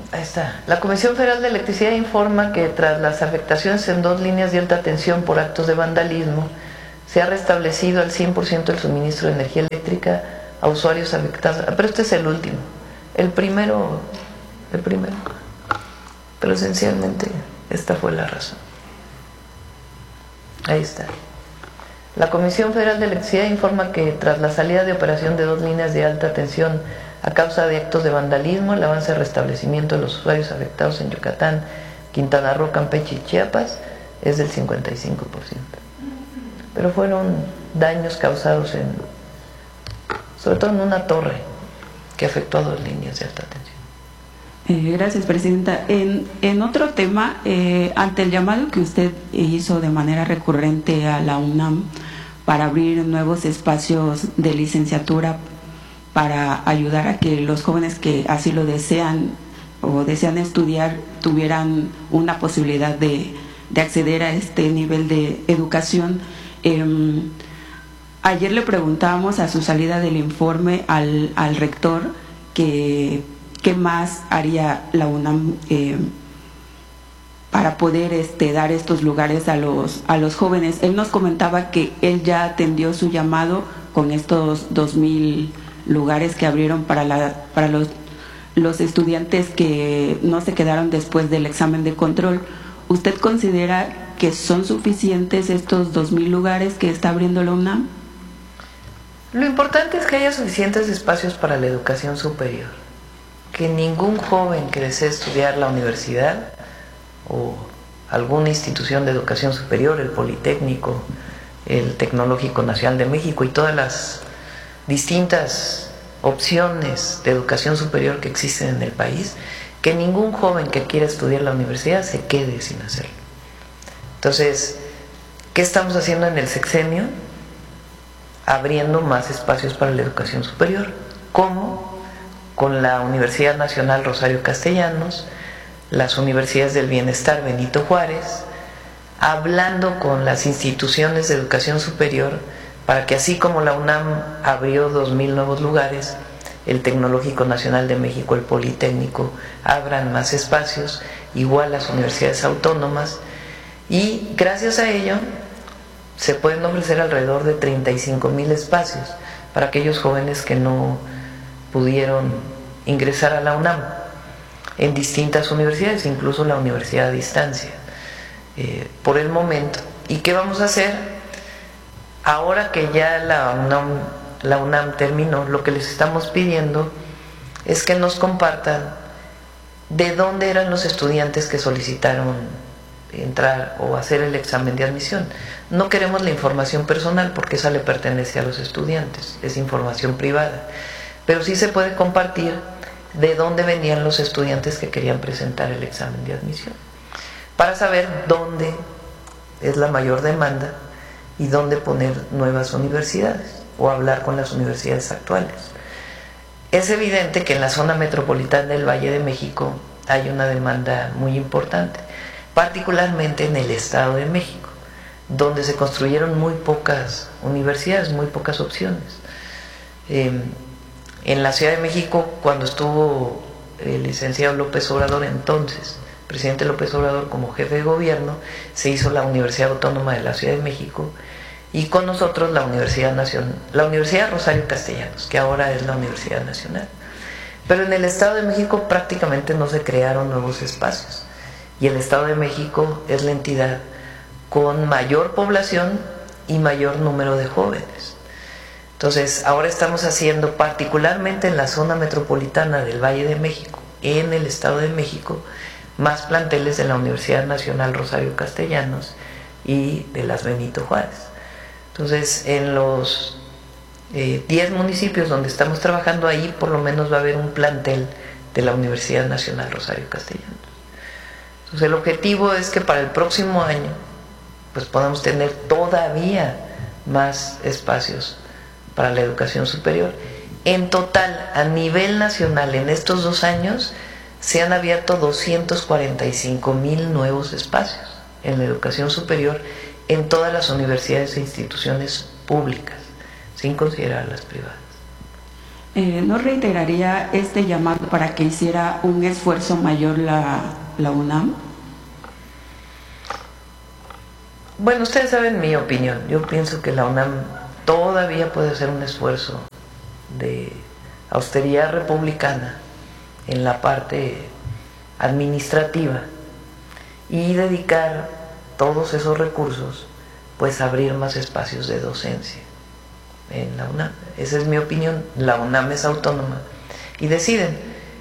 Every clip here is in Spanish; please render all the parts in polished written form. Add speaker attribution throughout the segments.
Speaker 1: Ahí está. La Comisión Federal de Electricidad informa que tras las afectaciones en 2 líneas de alta tensión por actos de vandalismo, se ha restablecido al 100% el suministro de energía eléctrica a usuarios afectados. Pero este es el último. El primero. Pero esencialmente esta fue la razón. Ahí está. La Comisión Federal de Electricidad informa que tras la salida de operación de 2 líneas de alta tensión a causa de actos de vandalismo, el avance de restablecimiento de los usuarios afectados en Yucatán, Quintana Roo, Campeche y Chiapas es del 55%. Pero fueron daños causados sobre todo en una torre que afectó a 2 líneas de alta tensión.
Speaker 2: Gracias, Presidenta. En otro tema, ante el llamado que usted hizo de manera recurrente a la UNAM para abrir nuevos espacios de licenciatura para ayudar a que los jóvenes que así lo desean o desean estudiar tuvieran una posibilidad de acceder a este nivel de educación, ayer le preguntábamos a su salida del informe al rector que qué más haría la UNAM para poder dar estos lugares a los jóvenes. Él nos comentaba que él ya atendió su llamado con estos 2,000 lugares que abrieron para los estudiantes que no se quedaron después del examen de control. ¿Usted considera que son suficientes estos 2,000 lugares que está abriendo la UNAM?
Speaker 1: Lo importante es que haya suficientes espacios para la educación superior, que ningún joven que desee estudiar la universidad o alguna institución de educación superior, el Politécnico, el Tecnológico Nacional de México y todas las distintas opciones de educación superior que existen en el país, que ningún joven que quiera estudiar la universidad se quede sin hacerlo. Entonces, ¿qué estamos haciendo en el sexenio? Abriendo más espacios para la educación superior. ¿Cómo? Con la Universidad Nacional Rosario Castellanos, las universidades del bienestar Benito Juárez, hablando con las instituciones de educación superior para que así como la UNAM abrió 2,000 nuevos lugares, el Tecnológico Nacional de México, el Politécnico, abran más espacios, igual las universidades autónomas, y gracias a ello se pueden ofrecer alrededor de 35,000 espacios para aquellos jóvenes que no pudieron ingresar a la UNAM en distintas universidades, incluso la universidad a distancia, por el momento. ¿Y qué vamos a hacer? Ahora que ya la UNAM terminó, lo que les estamos pidiendo es que nos compartan de dónde eran los estudiantes que solicitaron entrar o hacer el examen de admisión. No queremos la información personal porque esa le pertenece a los estudiantes, es información privada, pero sí se puede compartir de dónde venían los estudiantes que querían presentar el examen de admisión, para saber dónde es la mayor demanda y dónde poner nuevas universidades o hablar con las universidades actuales. Es evidente que en la zona metropolitana del Valle de México hay una demanda muy importante, particularmente en el Estado de México, donde se construyeron muy pocas universidades, muy pocas opciones. En la Ciudad de México, cuando estuvo el licenciado López Obrador, entonces presidente López Obrador, como jefe de gobierno, se hizo la Universidad Autónoma de la Ciudad de México, y con nosotros la Universidad Rosario Castellanos, que ahora es la Universidad Nacional. Pero en el Estado de México prácticamente no se crearon nuevos espacios, y el Estado de México es la entidad con mayor población y mayor número de jóvenes. Entonces, ahora estamos haciendo, particularmente en la zona metropolitana del Valle de México, en el Estado de México, más planteles de la Universidad Nacional Rosario Castellanos y de las Benito Juárez. Entonces, en los 10 municipios donde estamos trabajando, ahí por lo menos va a haber un plantel de la Universidad Nacional Rosario Castellanos. Entonces, el objetivo es que para el próximo año pues podamos tener todavía más espacios para la educación superior. En total, a nivel nacional, en estos 2 años se han abierto 245,000 nuevos espacios en la educación superior en todas las universidades e instituciones públicas, sin considerar las privadas.
Speaker 2: ¿No reiteraría este llamado para que hiciera un esfuerzo mayor la UNAM?
Speaker 1: Bueno, ustedes saben mi opinión. Yo pienso que la UNAM todavía puede hacer un esfuerzo de austeridad republicana en la parte administrativa y dedicar todos esos recursos pues a abrir más espacios de docencia en la UNAM. Esa es mi opinión. La UNAM es autónoma y deciden.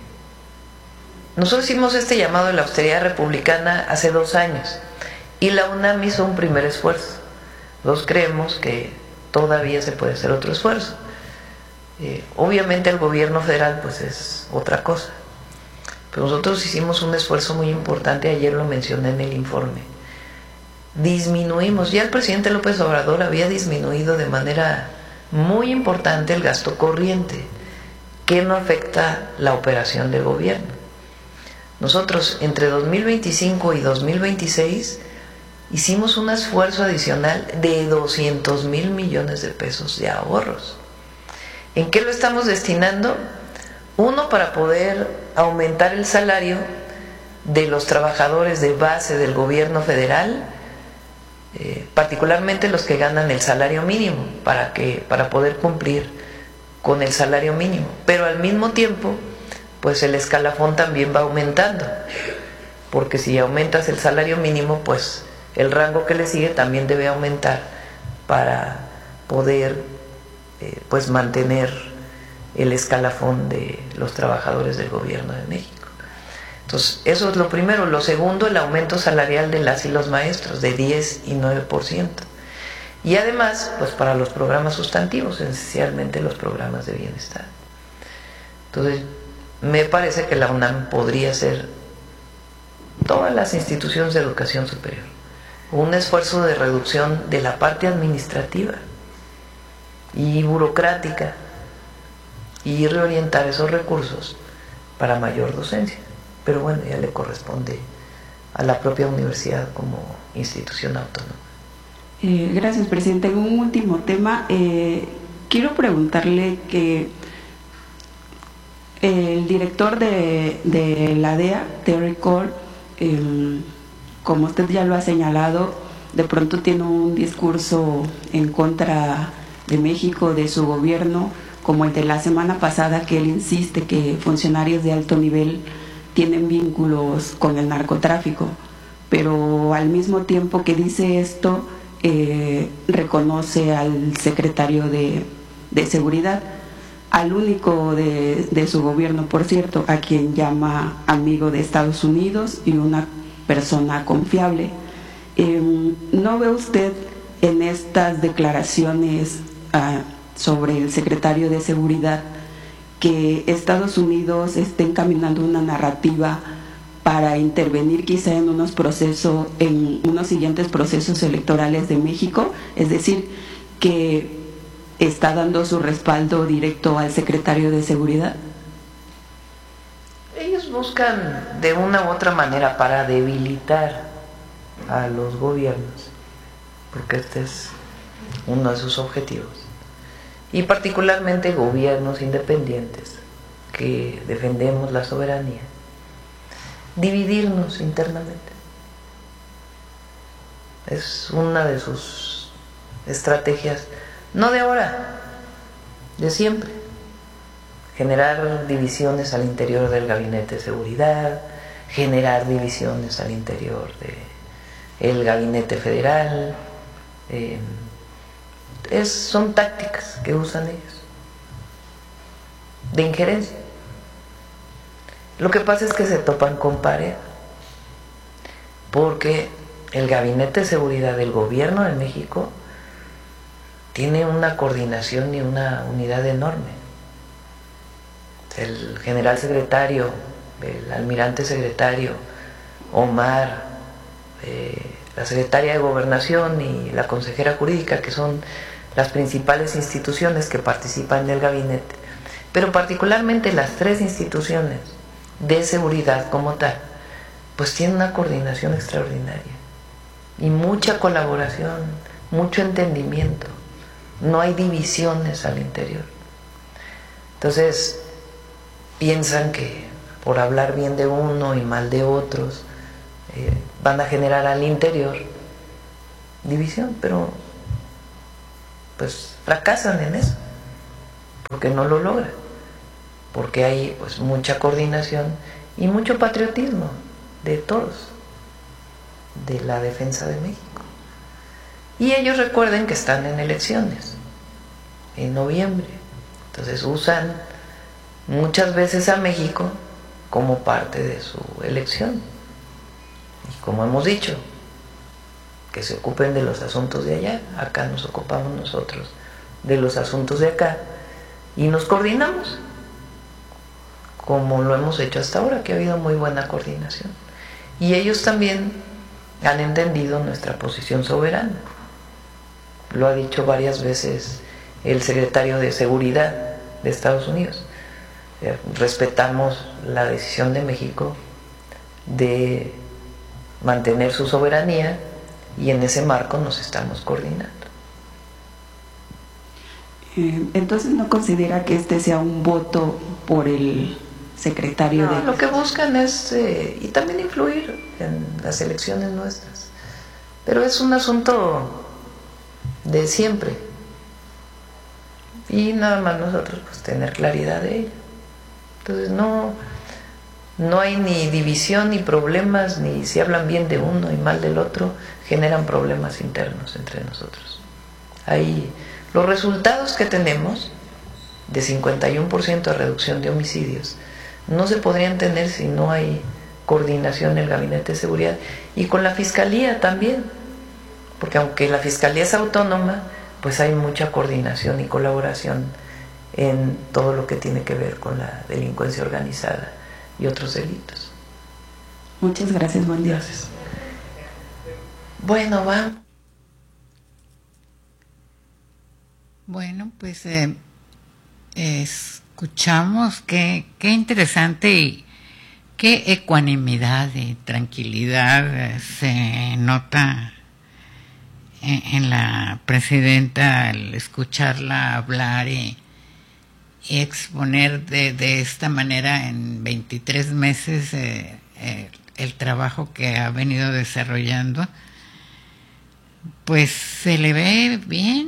Speaker 1: Nosotros hicimos este llamado de la austeridad republicana hace 2 años y la UNAM hizo un primer esfuerzo. Nosotros creemos que todavía se puede hacer otro esfuerzo. Obviamente el gobierno federal pues es otra cosa, pero nosotros hicimos un esfuerzo muy importante. Ayer lo mencioné en el informe. Disminuimos, ya el presidente López Obrador había disminuido de manera muy importante el gasto corriente, que no afecta la operación del gobierno. Nosotros entre 2025 y 2026 hicimos un esfuerzo adicional de 200,000 millones de pesos de ahorros. ¿En qué lo estamos destinando? Uno, para poder aumentar el salario de los trabajadores de base del gobierno federal, particularmente los que ganan el salario mínimo, para poder cumplir con el salario mínimo. Pero al mismo tiempo, pues el escalafón también va aumentando, porque si aumentas el salario mínimo, pues el rango que le sigue también debe aumentar para poder pues mantener el escalafón de los trabajadores del gobierno de México. Entonces, eso es lo primero. Lo segundo, el aumento salarial de las y los maestros de 10 y 9%. Y además, pues para los programas sustantivos, esencialmente los programas de bienestar. Entonces, me parece que la UNAM podría ser, todas las instituciones de educación superior, un esfuerzo de reducción de la parte administrativa y burocrática y reorientar esos recursos para mayor docencia. Pero bueno, ya le corresponde a la propia universidad como institución autónoma.
Speaker 2: Gracias, presidente. En un último tema, quiero preguntarle que el director de la DEA, Terry Cole, como usted ya lo ha señalado, de pronto tiene un discurso en contra de México, de su gobierno, como el de la semana pasada, que él insiste que funcionarios de alto nivel tienen vínculos con el narcotráfico, pero al mismo tiempo que dice esto, reconoce al secretario de Seguridad, al único de su gobierno, por cierto, a quien llama amigo de Estados Unidos y una persona confiable. ¿No ve usted en estas declaraciones sobre el secretario de Seguridad que Estados Unidos esté encaminando una narrativa para intervenir quizá en unos siguientes procesos electorales de México? Es decir, que está dando su respaldo directo al secretario de Seguridad.
Speaker 1: Ellos buscan de una u otra manera para debilitar a los gobiernos, porque este es uno de sus objetivos, y particularmente gobiernos independientes que defendemos la soberanía, dividirnos internamente. Es una de sus estrategias, no de ahora, de siempre. Generar divisiones al interior del gabinete de seguridad, generar divisiones al interior del gabinete federal. Son tácticas que usan ellos de injerencia. Lo que pasa es que se topan con pared, porque el gabinete de seguridad del gobierno de México tiene una coordinación y una unidad enorme. El general secretario, el almirante secretario, Omar, la secretaria de Gobernación y la consejera jurídica, que son las principales instituciones que participan en el gabinete, pero particularmente las 3 instituciones de seguridad como tal, pues tienen una coordinación extraordinaria y mucha colaboración, mucho entendimiento. No hay divisiones al interior. Entonces piensan que por hablar bien de uno y mal de otros van a generar al interior división, pero pues fracasan en eso, porque no lo logran, porque hay pues mucha coordinación y mucho patriotismo de todos, de la defensa de México. Y ellos recuerden que están en elecciones en noviembre, entonces usan muchas veces a México como parte de su elección. Y como hemos dicho, que se ocupen de los asuntos de allá, acá nos ocupamos nosotros de los asuntos de acá y nos coordinamos como lo hemos hecho hasta ahora, que ha habido muy buena coordinación. Y ellos también han entendido nuestra posición soberana. Lo ha dicho varias veces el secretario de Seguridad de Estados Unidos. Respetamos la decisión de México de mantener su soberanía y en ese marco nos estamos coordinando.
Speaker 2: Entonces, ¿no considera que este sea un voto por el secretario
Speaker 1: no,
Speaker 2: de...?
Speaker 1: Lo que buscan es, y también influir en las elecciones nuestras, pero es un asunto de siempre y nada más nosotros pues tener claridad de ello. Entonces no hay ni división ni problemas, ni si hablan bien de uno y mal del otro generan problemas internos entre nosotros. Hay los resultados que tenemos de 51% de reducción de homicidios no se podrían tener si no hay coordinación en el Gabinete de Seguridad y con la Fiscalía también, porque aunque la Fiscalía es autónoma, pues hay mucha coordinación y colaboración en todo lo que tiene que ver con la delincuencia organizada y otros delitos.
Speaker 2: Muchas gracias, buen día.
Speaker 1: Gracias. Bueno, vamos.
Speaker 3: Bueno, pues escuchamos qué interesante y qué ecuanimidad y tranquilidad se nota en la presidenta al escucharla hablar y exponer de esta manera en 23 meses el trabajo que ha venido desarrollando. Pues se le ve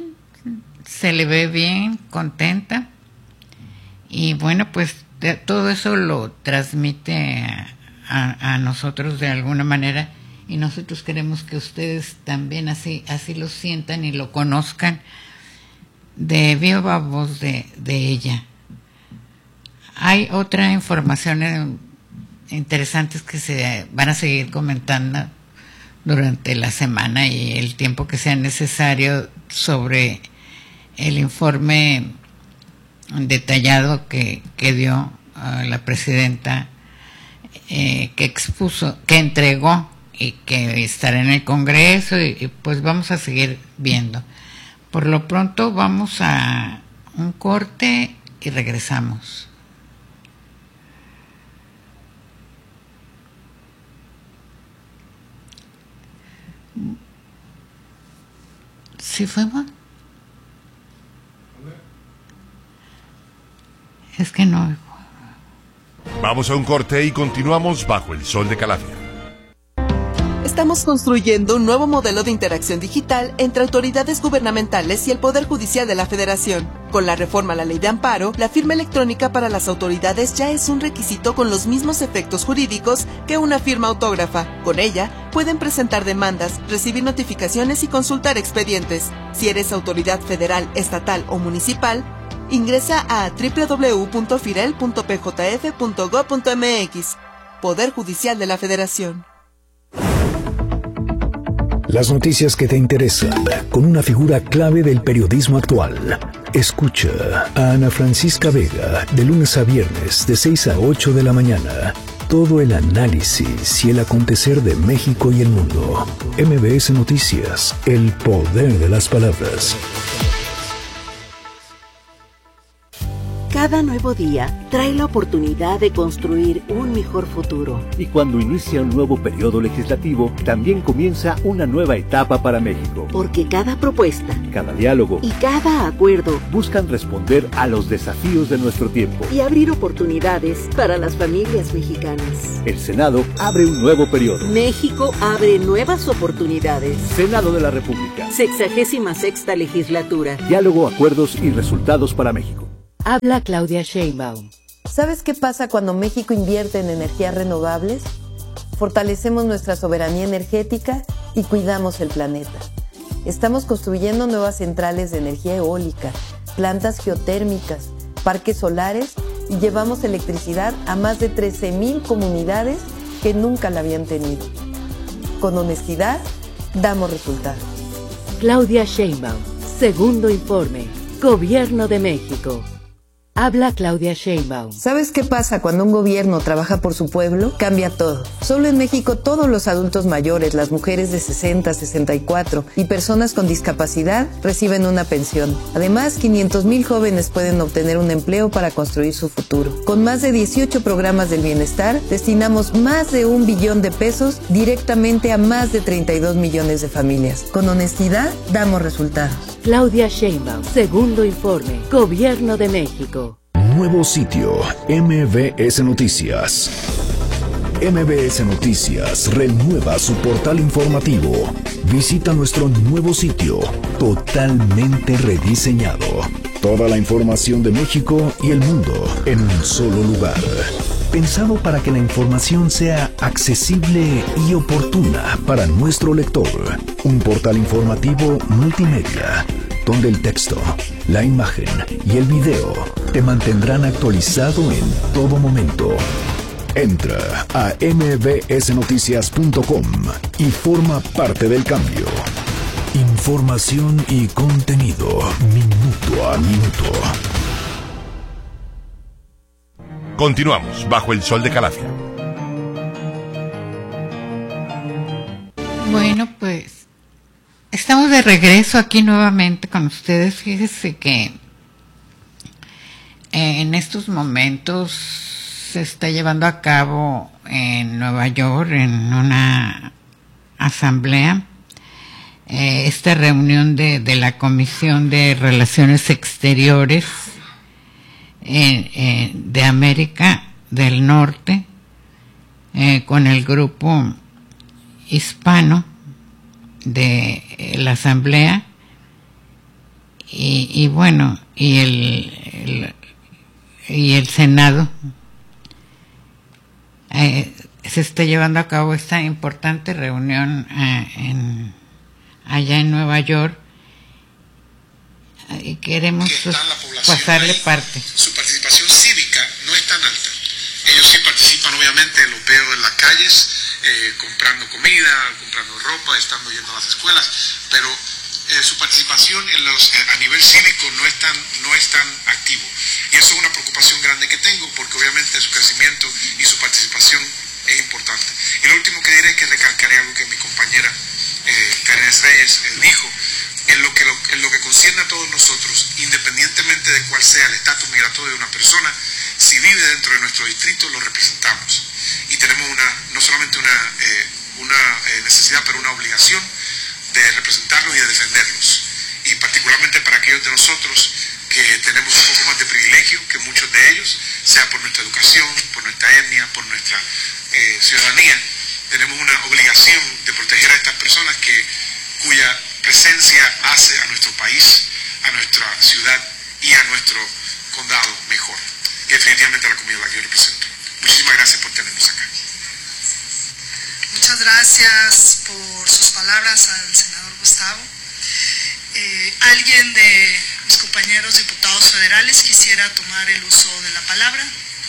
Speaker 3: bien, contenta, y bueno, pues todo eso lo transmite a nosotros de alguna manera, y nosotros queremos que ustedes también así lo sientan y lo conozcan de viva voz de ella. Hay otra información interesantes que se van a seguir comentando durante la semana y el tiempo que sea necesario sobre el informe detallado que dio la presidenta, que expuso, que entregó y que estará en el Congreso y pues vamos a seguir viendo. Por lo pronto vamos a un corte y regresamos. ¿Sí fuimos? Es que no.
Speaker 4: Vamos a un corte y continuamos bajo el sol de Calafia.
Speaker 5: Estamos construyendo un nuevo modelo de interacción digital entre autoridades gubernamentales y el Poder Judicial de la Federación. Con la reforma a la Ley de Amparo, la firma electrónica para las autoridades ya es un requisito con los mismos efectos jurídicos que una firma autógrafa. Con ella, pueden presentar demandas, recibir notificaciones y consultar expedientes. Si eres autoridad federal, estatal o municipal, ingresa a www.firel.pjf.gov.mx. Poder Judicial de la Federación.
Speaker 6: Las noticias que te interesan, con una figura clave del periodismo actual. Escucha a Ana Francisca Vega, de lunes a viernes, de 6 a 8 de la mañana. Todo el análisis y el acontecer de México y el mundo. MBS Noticias, el poder de las palabras.
Speaker 7: Cada nuevo día trae la oportunidad de construir un mejor futuro.
Speaker 8: Y cuando inicia un nuevo periodo legislativo, también comienza una nueva etapa para México.
Speaker 7: Porque cada propuesta,
Speaker 8: cada diálogo
Speaker 7: y cada acuerdo
Speaker 8: buscan responder a los desafíos de nuestro tiempo
Speaker 7: y abrir oportunidades para las familias mexicanas.
Speaker 8: El Senado abre un nuevo periodo.
Speaker 7: México abre nuevas oportunidades.
Speaker 8: Senado de la República.
Speaker 7: 66ª legislatura.
Speaker 8: Diálogo, acuerdos y resultados para México.
Speaker 7: Habla Claudia Sheinbaum.
Speaker 9: ¿Sabes qué pasa cuando México invierte en energías renovables? Fortalecemos nuestra soberanía energética y cuidamos el planeta. Estamos construyendo nuevas centrales de energía eólica, plantas geotérmicas, parques solares y llevamos electricidad a más de 13,000 comunidades que nunca la habían tenido. Con honestidad, damos resultados.
Speaker 7: Claudia Sheinbaum, segundo informe, Gobierno de México. Habla Claudia Sheinbaum.
Speaker 9: ¿Sabes qué pasa cuando un gobierno trabaja por su pueblo? Cambia todo. Solo en México todos los adultos mayores, las mujeres de 60, 64 y personas con discapacidad reciben una pensión. Además, 500,000 jóvenes pueden obtener un empleo para construir su futuro. Con más de 18 programas del bienestar, destinamos más de 1 billón de pesos directamente a más de 32 millones de familias. Con honestidad, damos resultados.
Speaker 7: Claudia Sheinbaum, segundo informe, Gobierno de México.
Speaker 6: Nuevo sitio, MBS Noticias. MBS Noticias renueva su portal informativo. Visita nuestro nuevo sitio, totalmente rediseñado. Toda la información de México y el mundo en un solo lugar. Pensado para que la información sea accesible y oportuna para nuestro lector. Un portal informativo multimedia, donde el texto, la imagen y el video te mantendrán actualizado en todo momento. Entra a mbsnoticias.com y forma parte del cambio. Información y contenido minuto a minuto.
Speaker 4: Continuamos bajo el sol de Calafia.
Speaker 3: Bueno, pues estamos de regreso aquí nuevamente con ustedes. Fíjese que en estos momentos se está llevando a cabo en Nueva York, en una asamblea, esta reunión de la Comisión de Relaciones Exteriores de América del Norte, con el grupo hispano de la asamblea y bueno, y el Senado. Se está llevando a cabo esta importante reunión allá en Nueva York, y queremos pasarle parte.
Speaker 10: Su participación cívica no es tan alta. Ellos sí participan, obviamente, los veo en las calles, comprando comida, comprando ropa, estando yendo a las escuelas, pero su participación a nivel cívico no es tan activo. Y eso es una preocupación grande que tengo, porque obviamente su crecimiento y su participación es importante. Y lo último que diré es que recalcaré algo que mi compañera Karen Reyes dijo. En lo que concierne a todos nosotros, independientemente de cuál sea el estatus migratorio de una persona, si vive dentro de nuestro distrito, lo representamos. Y tenemos no solamente una necesidad, pero una obligación de representarlos y de defenderlos. Y particularmente para aquellos de nosotros que tenemos un poco más de privilegio que muchos de ellos, sea por nuestra educación, por nuestra etnia, por nuestra ciudadanía, tenemos una obligación de proteger a estas personas cuya presencia hace a nuestro país, a nuestra ciudad y a nuestro condado mejor. Y definitivamente a la comunidad que yo represento. Muchísimas gracias por tenernos acá.
Speaker 11: Muchas gracias por sus palabras al senador Gustavo. ¿Alguien de mis compañeros diputados federales quisiera tomar el uso de la palabra?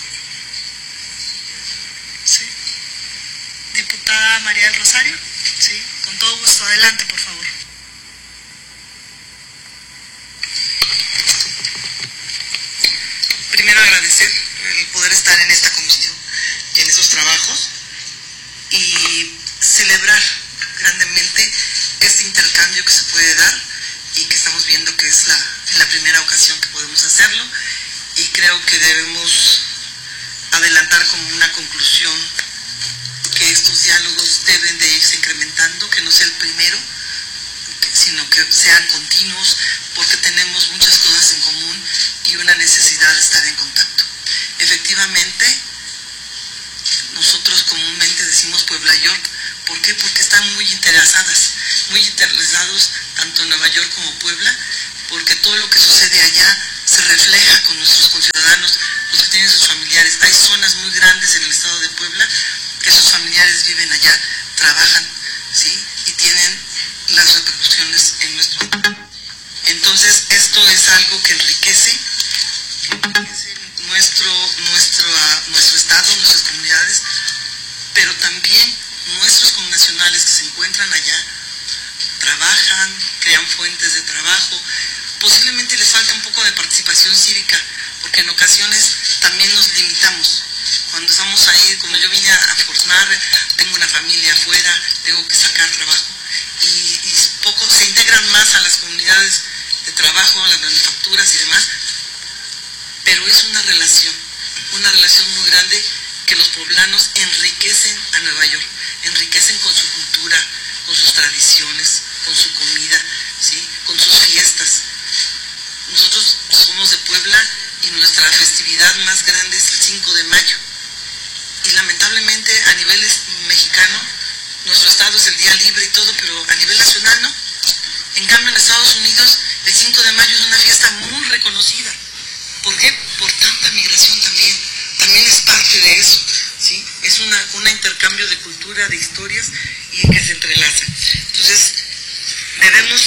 Speaker 11: ¿Sí? Diputada María del Rosario. Sí, con todo gusto. Adelante, por favor.
Speaker 12: Primero agradecer el poder estar en esta comisión y en esos trabajos y celebrar grandemente este intercambio que se puede dar y que estamos viendo que es la primera ocasión que podemos hacerlo, y creo comúnmente decimos Puebla York. ¿Por qué? Porque están muy interesados tanto en Nueva York como Puebla, porque todo lo que sucede allá se refleja con nuestros conciudadanos, los que tienen sus familiares. Hay zonas muy grandes en el estado de Puebla que sus familiares viven allá, trabajan, ¿sí? Y tienen las repercusiones en nuestro. Entonces, esto es algo que enriquece nuestro estado, nuestras comunidades, pero también nuestros connacionales que se encuentran allá, trabajan, crean fuentes de trabajo. Posiblemente les falta un poco de participación cívica, porque en ocasiones también nos limitamos. Cuando estamos ahí, como yo vine a formar, tengo una familia afuera, tengo que sacar trabajo, y poco se integran más a las comunidades de trabajo, a las manufacturas y demás, pero es una relación muy grande que los poblanos enriquecen a Nueva York, enriquecen con su cultura, con sus tradiciones, con su comida, ¿sí? Con sus fiestas. Nosotros somos de Puebla y nuestra festividad más grande es el 5 de mayo. Y lamentablemente a nivel mexicano, nuestro estado es el día libre y todo, pero a nivel nacional no. En cambio en Estados Unidos el 5 de mayo es una fiesta muy reconocida. ¿Por qué? Por tanta migración también. También es parte de eso, ¿sí? Es un intercambio de cultura, de historias y que se entrelazan. Entonces, debemos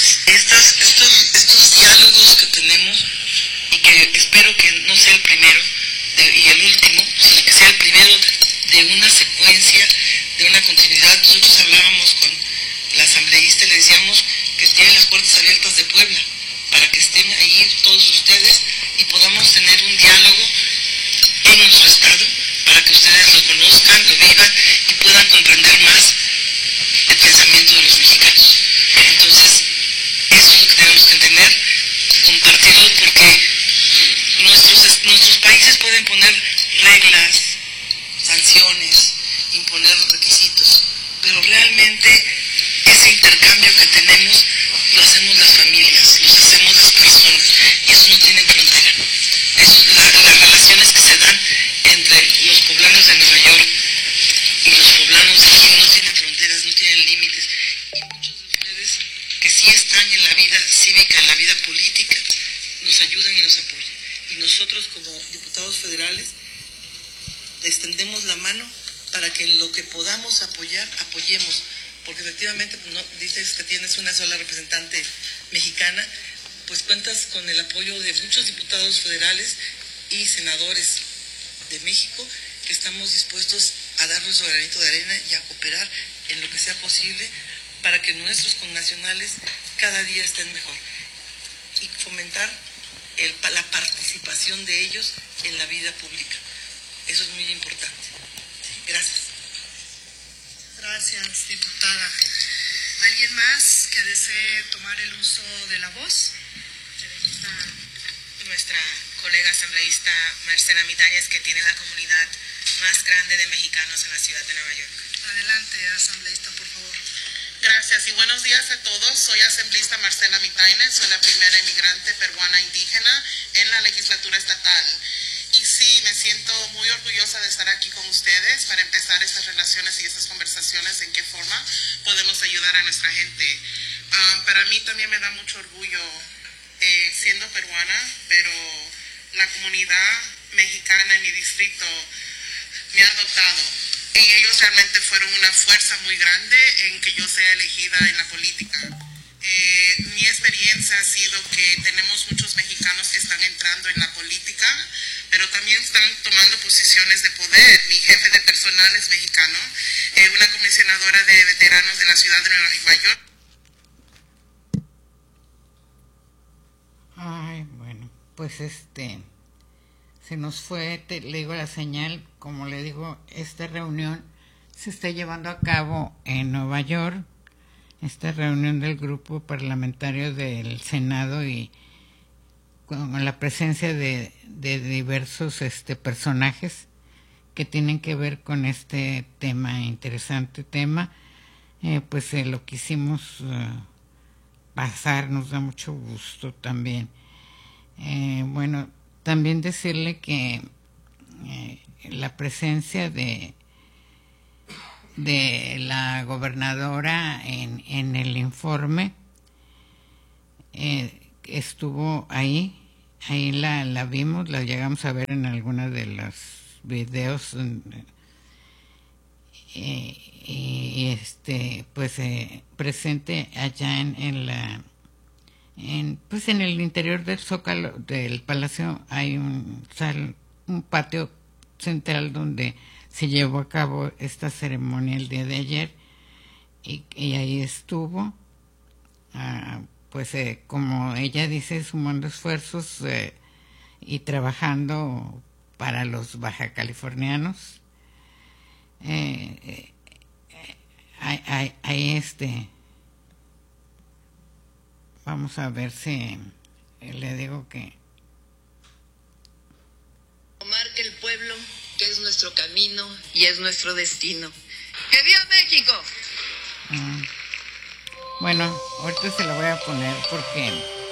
Speaker 12: estos diálogos que tenemos, y que espero que no sea el primero y el último, sino que sea el primero de una secuencia, de una continuidad. Nosotros hablábamos con la asambleísta y le decíamos que tienen las puertas abiertas de Puebla para que estén ahí todos ustedes y podamos tener un diálogo en nuestro estado para que ustedes lo conozcan, lo vivan y puedan comprender más el pensamiento de los mexicanos. Entonces, eso es lo que tenemos que entender, compartirlo, porque nuestros países pueden poner reglas, sanciones, imponer requisitos, pero realmente ese intercambio que tenemos lo hacemos las familias, lo hacemos las personas, y eso no tiene frontera. Las relaciones que se dan entre los poblanos de Nueva York y los poblanos de aquí no tienen fronteras, no tienen límites. Y muchos de ustedes que sí están en la vida cívica, en la vida política, nos ayudan y nos apoyan. Y nosotros como diputados federales extendemos la mano para que en lo que podamos apoyar, apoyemos. Porque efectivamente, no, dices que tienes una sola representante mexicana, pues cuentas con el apoyo de muchos diputados federales y senadores de México, que estamos dispuestos a dar nuestro granito de arena y a cooperar en lo que sea posible para que nuestros connacionales cada día estén mejor y fomentar la participación de ellos en la vida pública. Eso es muy importante. Gracias.
Speaker 11: Gracias, diputada. ¿Alguien más que desee tomar el uso de la voz?
Speaker 13: Nuestra colega asambleísta Marcela Mitañez, que tiene la comunidad más grande de mexicanos en la ciudad de Nueva York.
Speaker 11: Adelante, asambleísta, por favor.
Speaker 14: Gracias y buenos días a todos. Soy asambleísta Marcela Mitañez, soy la primera inmigrante peruana indígena en la legislatura estatal. Y sí, me siento muy orgullosa de estar aquí con ustedes para empezar estas relaciones y estas conversaciones, en qué forma podemos ayudar a nuestra gente. Para mí también me da mucho orgullo siendo peruana, pero la comunidad mexicana en mi distrito me ha adoptado. Y ellos realmente fueron una fuerza muy grande en que yo sea elegida en la política. Mi experiencia ha sido que tenemos muchos mexicanos que están entrando en la política, pero también están tomando posiciones de poder. Mi jefe de personal es mexicano, una comisionadora de veteranos de la ciudad de Nueva York.
Speaker 3: Ay, bueno, pues se nos fue, le digo la señal, como le digo, esta reunión se está llevando a cabo en Nueva York, esta reunión del grupo parlamentario del Senado y con la presencia de diversos personajes que tienen que ver con este tema, interesante tema, pues lo quisimos pasar, nos da mucho gusto también. Bueno, también decirle que la presencia de de la gobernadora en el informe. Estuvo ahí la vimos, la llegamos a ver en algunos de los videos, y presente allá en el interior del Zócalo del Palacio. Hay un patio central donde se llevó a cabo esta ceremonia el día de ayer, y ahí estuvo, como ella dice, sumando esfuerzos y trabajando para los bajacalifornianos. Vamos a ver si le digo que
Speaker 15: marca el pueblo, que es nuestro camino y es nuestro destino. ¡Que viva México!
Speaker 3: Bueno, ahorita se lo voy a poner porque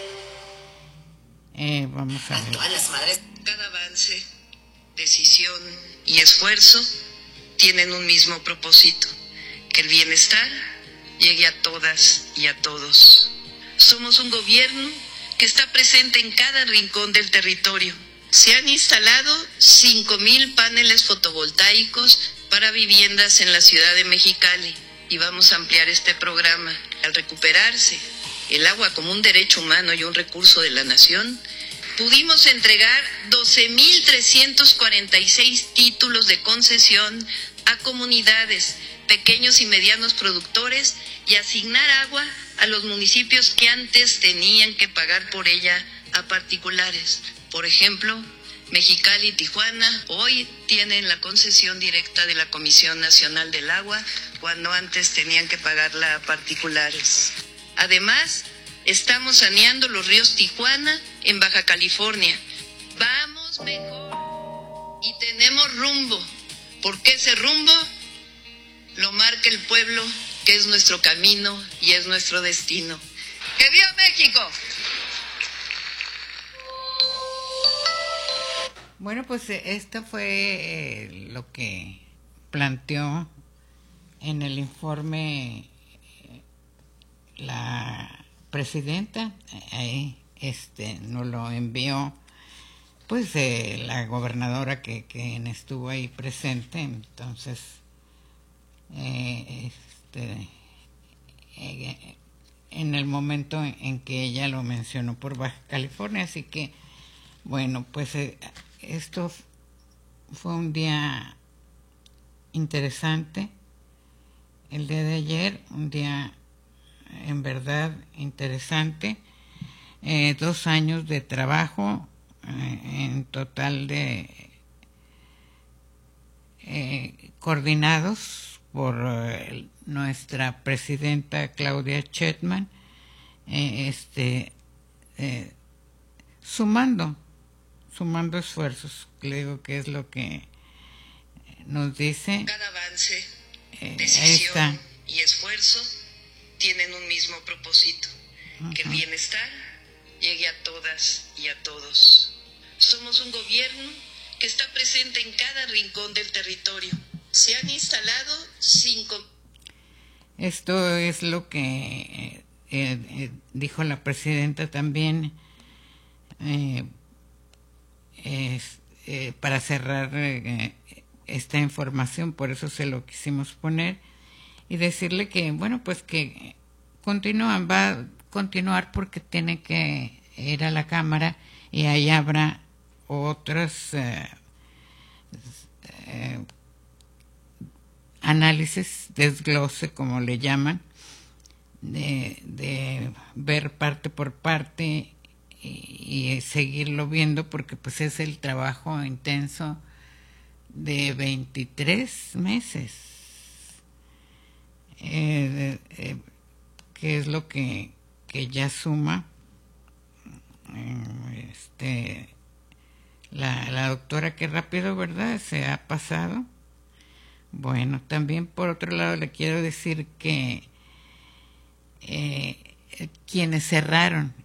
Speaker 3: vamos a ver.
Speaker 15: Todas las madres, cada avance, decisión y esfuerzo tienen un mismo propósito: que el bienestar llegue a todas y a todos. Somos un gobierno que está presente en cada rincón del territorio. Se han instalado 5,000 paneles fotovoltaicos para viviendas en la ciudad de Mexicali, y vamos a ampliar este programa. Al recuperarse el agua como un derecho humano y un recurso de la nación, pudimos entregar 12,346 títulos de concesión a comunidades, pequeños y medianos productores, y asignar agua a los municipios que antes tenían que pagar por ella a particulares. Por ejemplo, Mexicali y Tijuana hoy tienen la concesión directa de la Comisión Nacional del Agua, cuando antes tenían que pagarla a particulares. Además, estamos saneando los ríos Tijuana en Baja California. Vamos mejor y tenemos rumbo, porque ese rumbo lo marca el pueblo, que es nuestro camino y es nuestro destino. ¡Que viva México!
Speaker 3: Bueno, pues esto fue lo que planteó en el informe la presidenta. Ahí nos lo envió pues la gobernadora que estuvo ahí presente. Entonces en el momento en que ella lo mencionó por Baja California. Así que bueno, pues esto fue un día interesante, el día de ayer, un día en verdad interesante. 2 años de trabajo en total de coordinados por nuestra presidenta Claudia Sheinbaum, sumando esfuerzos. Le digo que es lo que nos dice.
Speaker 15: Cada avance, decisión y esfuerzo tienen un mismo propósito: que el bienestar llegue a todas y a todos. Somos un gobierno que está presente en cada rincón del territorio. Se han instalado 5.
Speaker 3: Esto es lo que dijo la presidenta también. Para cerrar esta información, por eso se lo quisimos poner, y decirle que bueno, pues que va a continuar porque tiene que ir a la Cámara, y ahí habrá otros análisis, desglose como le llaman, de ver parte por parte y seguirlo viendo, porque pues es el trabajo intenso de 23 meses, que es lo que ya suma la doctora. Qué rápido, ¿verdad? Se ha pasado. Bueno, también por otro lado le quiero decir que quienes cerraron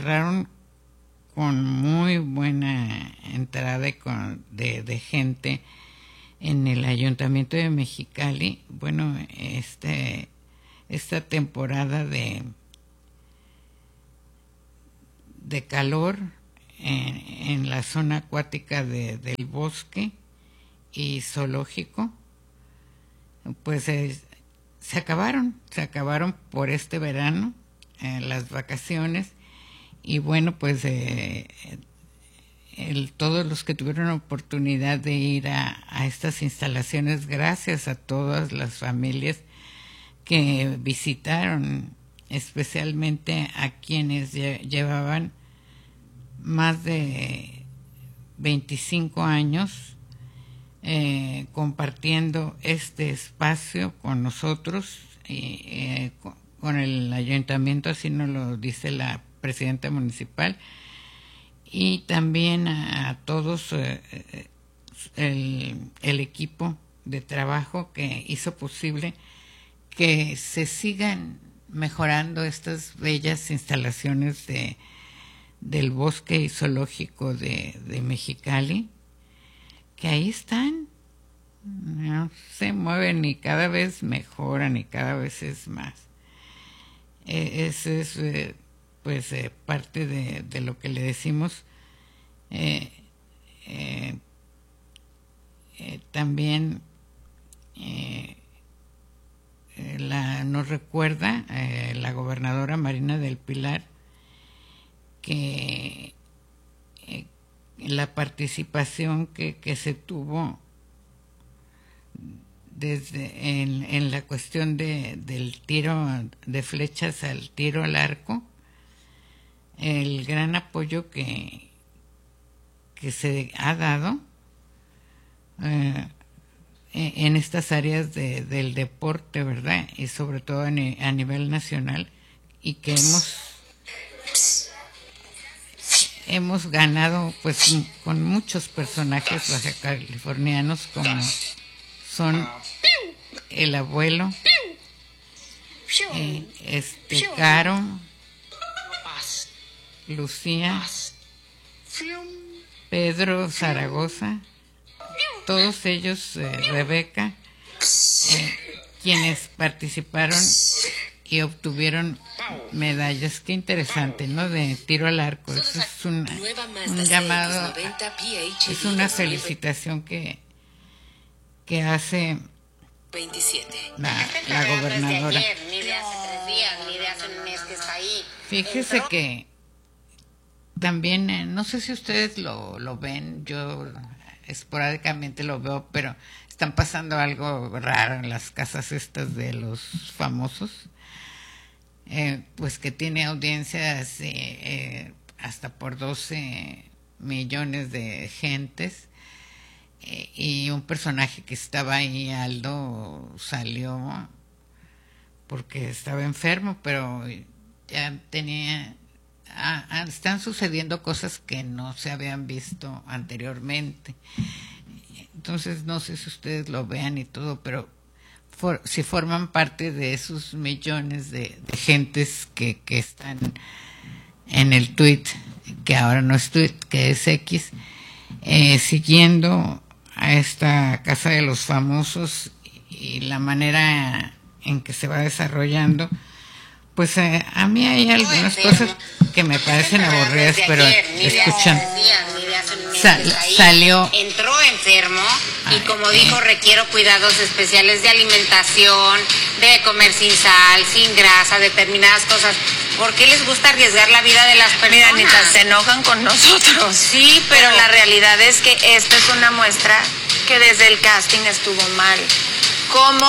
Speaker 3: con muy buena entrada de gente en el Ayuntamiento de Mexicali, bueno, esta temporada de calor en la zona acuática del bosque y zoológico, pues se acabaron por este verano, las vacaciones, y bueno, pues todos los que tuvieron oportunidad de ir a estas instalaciones, gracias a todas las familias que visitaron, especialmente a quienes llevaban más de 25 años compartiendo este espacio con nosotros y con el ayuntamiento, así nos lo dice la presidenta municipal, y también a todos el equipo de trabajo que hizo posible que se sigan mejorando estas bellas instalaciones del bosque y zoológico de Mexicali, que ahí están, no se mueven y cada vez mejoran y cada vez es más. Ese es pues parte de lo que le decimos. También nos recuerda la gobernadora Marina del Pilar que la participación que se tuvo desde en la cuestión del tiro de flechas al tiro al arco, el gran apoyo que se ha dado en estas áreas del deporte, ¿verdad? Y sobre todo a nivel nacional, y que hemos ganado pues con muchos personajes bajacalifornianos, como son el abuelo, Caro, Lucía, Pedro Zaragoza, todos ellos, Rebeca, quienes participaron y obtuvieron medallas. Qué interesante, ¿no? De tiro al arco. Eso es un llamado, es una felicitación que hace la gobernadora. Fíjese que también, no sé si ustedes lo ven, yo esporádicamente lo veo, pero están pasando algo raro en las casas estas de los famosos, pues que tiene audiencias hasta por 12 millones de gentes, y un personaje que estaba ahí, Aldo, salió porque estaba enfermo, pero ya están sucediendo cosas que no se habían visto anteriormente. Entonces no sé si ustedes lo vean y todo, pero si forman parte de esos millones de gentes que están en el tweet, que ahora no es tweet, que es X, siguiendo a esta Casa de los Famosos y la manera en que se va desarrollando, pues a mí hay algunas cosas que me parecen aburridas, pero escuchan. Salió.
Speaker 16: Entró enfermo y, como dijo, requiero cuidados especiales de alimentación, de comer sin sal, sin grasa, determinadas cosas. ¿Por qué les gusta arriesgar la vida de las personas?
Speaker 17: Mira, se enojan con nosotros.
Speaker 16: Sí, pero la realidad es que esta es una muestra que desde el casting estuvo mal. ¿Cómo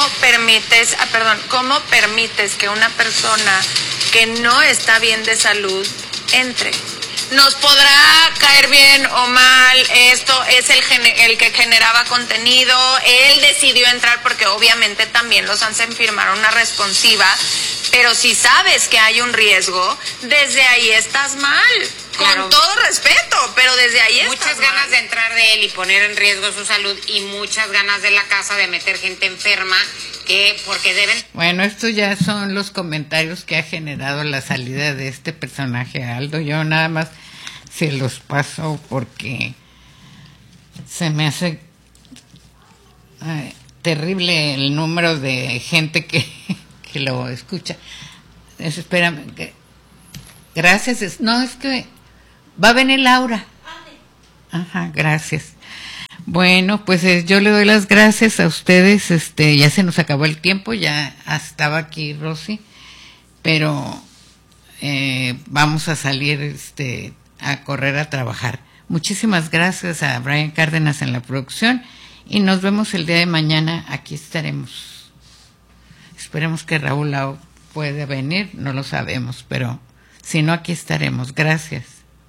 Speaker 16: permites que una persona que no está bien de salud entre? Nos podrá caer bien o mal, esto es el que generaba contenido, él decidió entrar porque obviamente también los hacen firmar una responsiva, pero si sabes que hay un riesgo, desde ahí estás mal. Claro. Con todo respeto, pero desde ahí
Speaker 17: muchas ganas de entrar de él y poner en riesgo su salud, y muchas ganas de la casa de meter gente enferma porque deben.
Speaker 3: Bueno, estos ya son los comentarios que ha generado la salida de este personaje, Aldo. Yo nada más se los paso porque se me hace terrible el número de gente que lo escucha. Espérame. Gracias. No, es que va a venir Laura. Ajá, gracias. Bueno, pues yo le doy las gracias a ustedes. Ya se nos acabó el tiempo, ya estaba aquí Rosy, pero vamos a salir a correr a trabajar. Muchísimas gracias a Brian Cárdenas en la producción y nos vemos el día de mañana. Aquí estaremos. Esperemos que Raúl Lao pueda venir, no lo sabemos, pero si no, aquí estaremos. Gracias.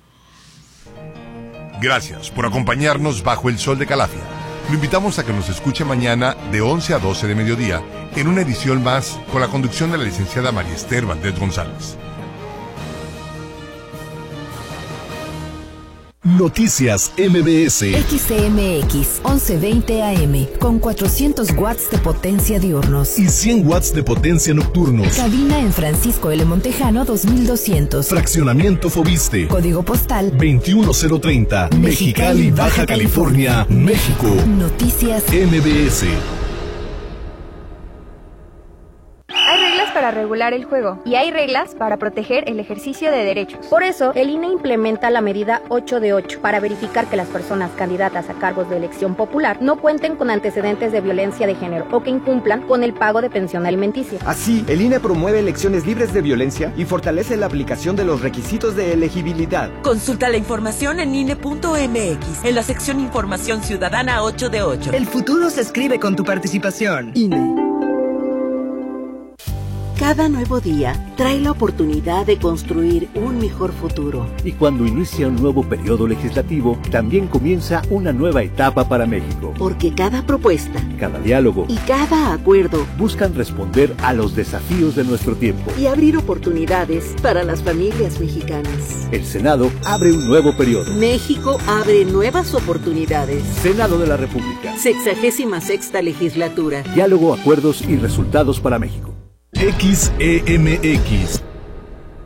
Speaker 4: Gracias por acompañarnos bajo el sol de Calafia. Lo invitamos a que nos escuche mañana de 11 a 12 de mediodía en una edición más con la conducción de la licenciada María Esther Valdés González.
Speaker 6: Noticias MBS.
Speaker 18: XCMX 1120 AM con 400 watts de potencia diurnos
Speaker 6: y 100 watts de potencia nocturnos.
Speaker 18: Cabina en Francisco L. Montejano 2200.
Speaker 6: Fraccionamiento Fobiste.
Speaker 18: Código postal
Speaker 6: 21030. Mexicali, Baja California, México.
Speaker 18: Noticias
Speaker 6: MBS.
Speaker 19: Hay reglas para regular el juego y hay reglas para proteger el ejercicio de derechos. Por eso, el INE implementa la medida 8 de 8 para verificar que las personas candidatas a cargos de elección popular no cuenten con antecedentes de violencia de género o que incumplan con el pago de pensión alimenticia.
Speaker 20: Así, el INE promueve elecciones libres de violencia y fortalece la aplicación de los requisitos de elegibilidad.
Speaker 21: Consulta la información en INE.mx, en la sección Información Ciudadana 8 de 8.
Speaker 22: El futuro se escribe con tu participación.
Speaker 20: INE.
Speaker 7: Cada nuevo día trae la oportunidad de construir un mejor futuro.
Speaker 8: Y cuando inicia un nuevo periodo legislativo, también comienza una nueva etapa para México.
Speaker 7: Porque cada propuesta,
Speaker 8: cada diálogo
Speaker 7: y cada acuerdo
Speaker 8: buscan responder a los desafíos de nuestro tiempo
Speaker 7: y abrir oportunidades para las familias mexicanas.
Speaker 8: El Senado abre un nuevo periodo.
Speaker 7: México abre nuevas oportunidades.
Speaker 8: Senado de la República.
Speaker 7: 66ª legislatura.
Speaker 8: Diálogo, acuerdos y resultados para México.
Speaker 6: XEMX